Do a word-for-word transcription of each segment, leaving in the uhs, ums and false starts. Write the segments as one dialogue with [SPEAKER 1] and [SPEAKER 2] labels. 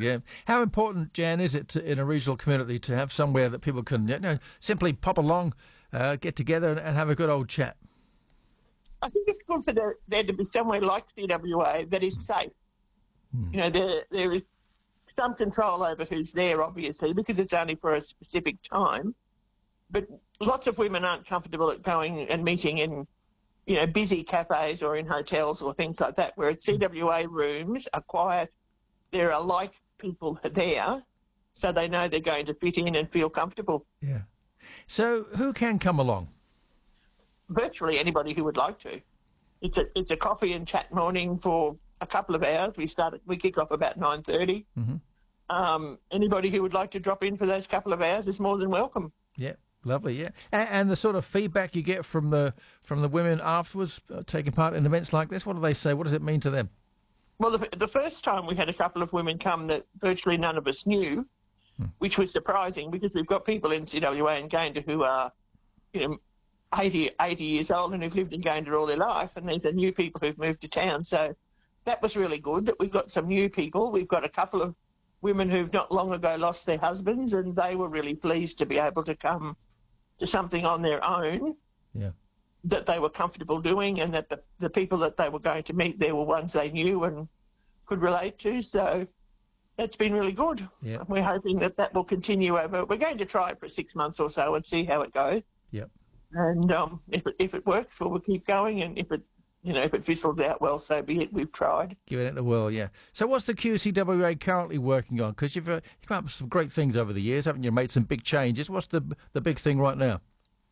[SPEAKER 1] yeah. How important, Jan, is it to, in a regional community to have somewhere that people can, you know, simply pop along, uh, get together and, and have a good old chat?
[SPEAKER 2] I think it's good for there, there to be somewhere like C W A that is safe. Mm. You know, there there is some control over who's there, obviously, because it's only for a specific time. But lots of women aren't comfortable at going and meeting in, you know, busy cafes or in hotels or things like that, where C W A rooms are quiet. There are like people there, so they know they're going to fit in and feel comfortable.
[SPEAKER 1] Yeah. So who can come along?
[SPEAKER 2] Virtually anybody who would like to. It's a it's a coffee and chat morning for a couple of hours. We start we kick off about nine thirty. Mm-hmm. Um, anybody who would like to drop in for those couple of hours is more than welcome.
[SPEAKER 1] Yeah. Lovely, yeah. And, and the sort of feedback you get from the from the women afterwards, uh, taking part in events like this, what do they say? What does it mean to them?
[SPEAKER 2] Well, the, the first time we had a couple of women come that virtually none of us knew, hmm. which was surprising because we've got people in C W A and Gayndah who are, you know, eighty, eighty years old and who've lived in Gayndah all their life, and these are new people who've moved to town. So that was really good that we've got some new people. We've got a couple of women who've not long ago lost their husbands, and they were really pleased to be able to come to something on their own
[SPEAKER 1] yeah.
[SPEAKER 2] that they were comfortable doing, and that the, the people that they were going to meet there were ones they knew and could relate to. So that's been really good.
[SPEAKER 1] Yeah.
[SPEAKER 2] We're hoping that that will continue over. We're going to try it for six months or so and see how it goes.
[SPEAKER 1] Yep.
[SPEAKER 2] And um, if it, if it works, well, we'll keep going. And if it, you know, if it fizzles out, well, so be it. We've tried.
[SPEAKER 1] Giving it a whirl, yeah. So what's the Q C W A currently working on? Because you've, uh, you've come up with some great things over the years, haven't you? Made some big changes. What's the the big thing right now?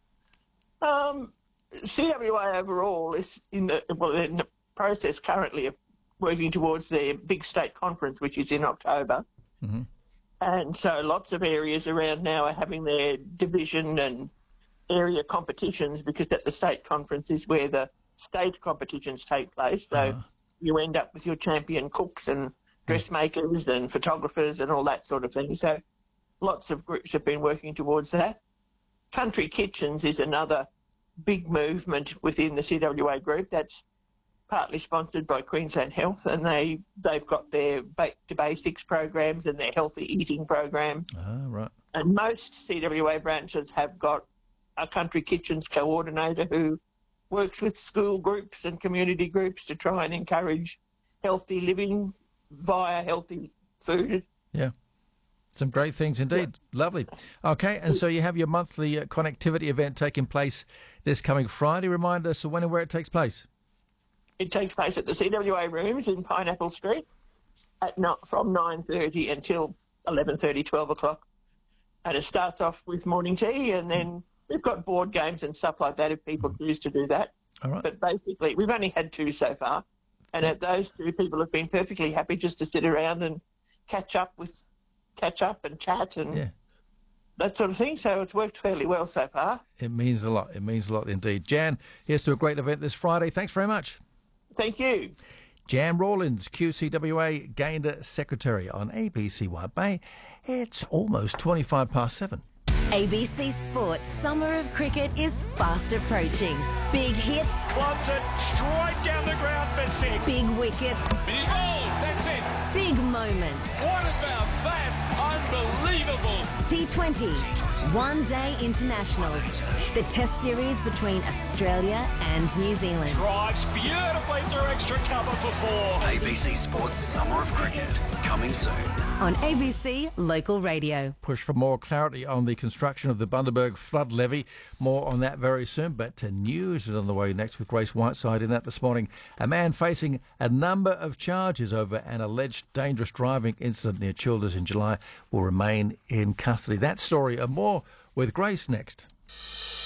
[SPEAKER 2] Um, C W A overall is in the well in the process currently of working towards their big state conference, which is in October. Mm-hmm. And so lots of areas around now are having their division and area competitions, because at the state conference is where the state competitions take place. So uh-huh. you end up with your champion cooks and dressmakers and photographers and all that sort of thing. So lots of groups have been working towards that. Country Kitchens is another big movement within the C W A group. That's partly sponsored by Queensland Health, and they, they've got their Back to Basics programs and their healthy eating programs.
[SPEAKER 1] Ah, right.
[SPEAKER 2] And most C W A branches have got a Country Kitchens coordinator who works with school groups and community groups to try and encourage healthy living via healthy food.
[SPEAKER 1] Yeah. Some great things indeed. Yeah. Lovely. Okay, and so you have your monthly uh, connectivity event taking place this coming Friday. Remind us when and where it takes place.
[SPEAKER 2] It takes place at the C W A rooms in Pineapple Street at not, from nine thirty until eleven thirty, twelve o'clock. And it starts off with morning tea, and then we've got board games and stuff like that if people choose to do that.
[SPEAKER 1] All right.
[SPEAKER 2] But basically, we've only had two so far, and at those two, people have been perfectly happy just to sit around and catch up with, catch up and chat and
[SPEAKER 1] yeah.
[SPEAKER 2] that sort of thing. So it's worked fairly well so far.
[SPEAKER 1] It means a lot. It means a lot indeed. Jan, here's to a great event this Friday. Thanks very much.
[SPEAKER 2] Thank you.
[SPEAKER 1] Jan Rawlins, Q C W A Gayndah Secretary on A B C Wide Bay. It's almost twenty-five past seven.
[SPEAKER 3] A B C Sports Summer of Cricket is fast approaching. Big hits.
[SPEAKER 4] Clubs it straight down the ground for six.
[SPEAKER 3] Big wickets.
[SPEAKER 4] He's bowled. That's it.
[SPEAKER 3] Big moments.
[SPEAKER 4] What about that? Unbelievable.
[SPEAKER 3] T twenty. One Day Internationals. The Test Series between Australia and New Zealand.
[SPEAKER 4] Drives beautifully through extra cover for four.
[SPEAKER 5] A B C Sports Summer of Cricket. Coming soon.
[SPEAKER 3] On A B C Local Radio.
[SPEAKER 1] Push for more clarity on the construction of the Bundaberg flood levy. More on that very soon. But to news is on the way next with Grace Whiteside. In that this morning, a man facing a number of charges over an alleged dangerous driving incident near Childers in July will remain in custody. That story and more with Grace next.